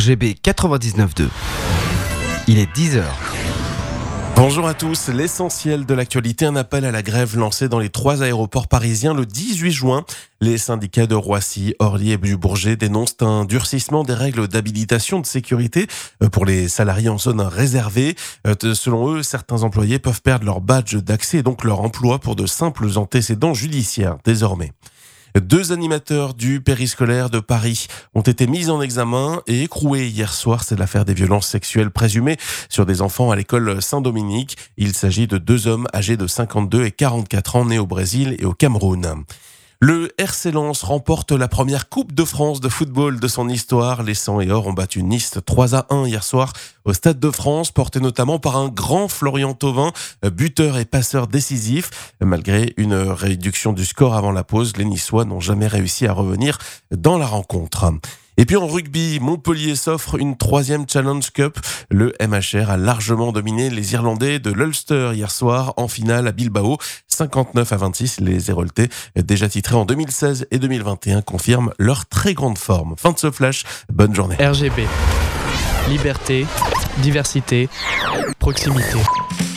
RGB 99.2. Il est 10h. Bonjour à tous, l'essentiel de l'actualité, un appel à la grève lancé dans les 3 aéroports parisiens le 18 juin. Les syndicats de Roissy, Orly et du Bourget dénoncent un durcissement des règles d'habilitation de sécurité pour les salariés en zone réservée. Selon eux, certains employés peuvent perdre leur badge d'accès et donc leur emploi pour de simples antécédents judiciaires désormais. 2 animateurs du périscolaire de Paris ont été mis en examen et écroués hier soir. C'est l'affaire des violences sexuelles présumées sur des enfants à l'école Saint-Dominique. Il s'agit de 2 hommes âgés de 52 et 44 ans nés au Brésil et au Cameroun. Le RC Lens remporte la première Coupe de France de football de son histoire. Les 100 et or ont battu Nice 3-1 hier soir au Stade de France, porté notamment par un grand Florian Thauvin, buteur et passeur décisif. Malgré une réduction du score avant la pause, les Niçois n'ont jamais réussi à revenir dans la rencontre. Et puis en rugby, Montpellier s'offre une 3e Challenge Cup. Le MHR a largement dominé les Irlandais de l'Ulster hier soir en finale à Bilbao. 59-26, les Héroltais, déjà titrés en 2016 et 2021, confirment leur très grande forme. Fin de ce flash, bonne journée. RGB, liberté, diversité, proximité.